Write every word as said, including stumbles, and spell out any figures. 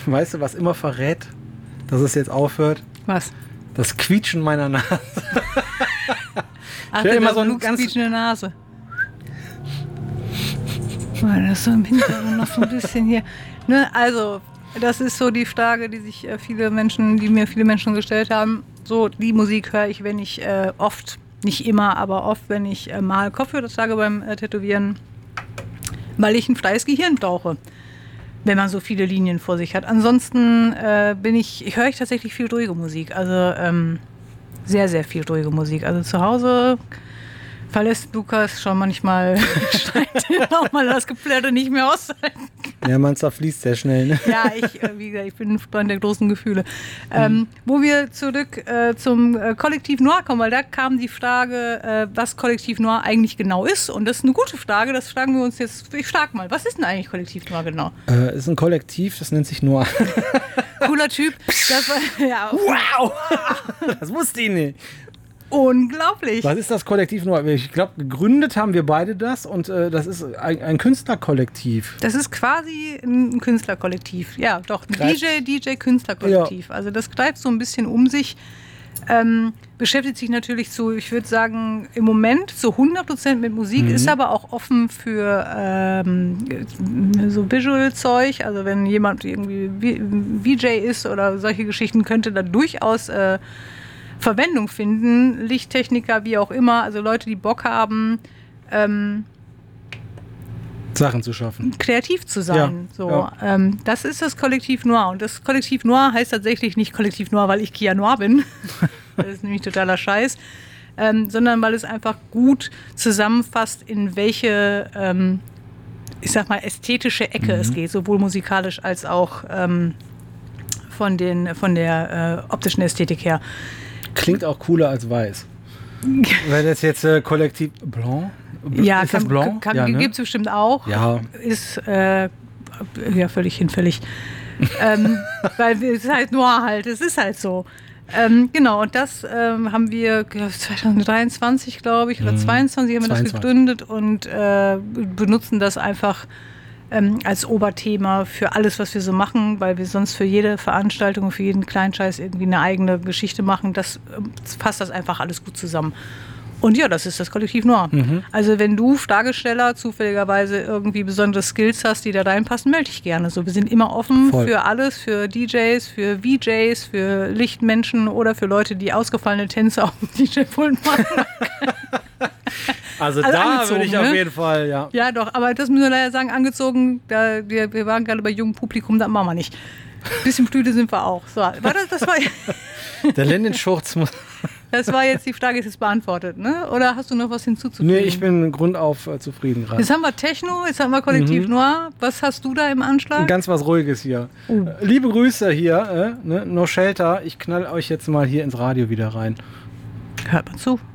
weißt du, was immer verrät, dass es jetzt aufhört? Was? Das Quietschen meiner Nase. Ach, stell dir mal so eine ein ganz quietschende Nase. Das ist so im Hintergrund noch so ein bisschen hier. Ne, also, das ist so die Frage, die sich äh, viele Menschen, die mir viele Menschen gestellt haben. So, die Musik höre ich, wenn ich äh, oft, nicht immer, aber oft, wenn ich äh, mal Kopfhörer trage beim äh, Tätowieren, weil ich ein freies Gehirn brauche, wenn man so viele Linien vor sich hat. Ansonsten äh, bin ich, ich höre ich tatsächlich viel ruhige Musik, also ähm, sehr, sehr viel ruhige Musik. Also zu Hause verlässt Lukas schon manchmal auch mal das Geplärre nicht mehr aushalten. Ja, man zerfließt sehr schnell. Ne? Ja, ich, wie gesagt, ich bin ein Freund der großen Gefühle. Ähm, mhm. Wo wir zurück äh, zum äh, Kollektiv Noir kommen, weil da kam die Frage, äh, was Kollektiv Noir eigentlich genau ist. Und das ist eine gute Frage, das fragen wir uns jetzt. Ich frage mal, was ist denn eigentlich Kollektiv Noir genau? Äh, ist ein Kollektiv, das nennt sich Noir. Cooler Typ. Das war, ja, wow! Das wusste ich nicht. Unglaublich. Was ist das Kollektiv Noir? Ich glaube, gegründet haben wir beide das und äh, das ist ein, ein Künstlerkollektiv. Das ist quasi ein Künstlerkollektiv. Ja, doch, ein D J, D J-Künstlerkollektiv. Ja. Also das greift so ein bisschen um sich, ähm, beschäftigt sich natürlich zu, ich würde sagen, im Moment zu hundert Prozent mit Musik, mhm. ist aber auch offen für ähm, so Visual-Zeug. Also wenn jemand irgendwie V J ist oder solche Geschichten, könnte da durchaus äh, Verwendung finden, Lichttechniker, wie auch immer, also Leute, die Bock haben, ähm, Sachen zu schaffen. Kreativ zu sein. Ja, so, ja. Ähm, das ist das Kollektiv Noir. Und das Kollektiv Noir heißt tatsächlich nicht Kollektiv Noir, weil ich Kia Noir bin. Das ist nämlich totaler Scheiß. Ähm, sondern weil es einfach gut zusammenfasst, in welche, ähm, ich sag mal, ästhetische Ecke mhm. es geht, sowohl musikalisch als auch ähm, von, den, von der äh, optischen Ästhetik her. Klingt auch cooler als weiß. Wenn das jetzt äh, Kollektiv Blanc? Ja, ist kann, das Blanc? Kann, ja, ne? Gibt es bestimmt auch. Ja. Ist äh, ja völlig hinfällig. ähm, weil es ist halt Noir halt, es ist halt so. Ähm, genau, und das ähm, haben wir zwanzig dreiundzwanzig, glaube ich, oder mhm. zweiundzwanzig haben wir zweiundzwanzig. Das gegründet und äh, benutzen das einfach ähm, als Oberthema für alles, was wir so machen, weil wir sonst für jede Veranstaltung, für jeden kleinen Scheiß irgendwie eine eigene Geschichte machen. Das äh, fasst das einfach alles gut zusammen. Und ja, das ist das Kollektiv Noir. Mhm. Also wenn du Fragesteller zufälligerweise irgendwie besondere Skills hast, die da reinpassen, melde dich gerne. So, wir sind immer offen Voll. Für alles, für D Js, für V Js, für Lichtmenschen oder für Leute, die ausgefallene Tänze auf dem D J-Pult machen. Also, also da würde ich ne? auf jeden Fall, ja. Ja, doch, aber das müssen wir leider sagen, angezogen, da, wir, wir waren gerade bei jungem Publikum, das machen wir nicht. Ein bisschen Blüte sind wir auch. So, war das, das war der Lendenschurz muss... Das war jetzt die Frage, ist jetzt beantwortet, ne? Oder hast du noch was hinzuzufügen? Nee, ich bin grundauf äh, zufrieden gerade. Jetzt haben wir Techno, jetzt haben wir Kollektiv mhm. Noir. Was hast du da im Anschlag? Ganz was Ruhiges hier. Uh. Äh, liebe Grüße hier, äh, ne? No Shelter. Ich knall euch jetzt mal hier ins Radio wieder rein. Hört man zu.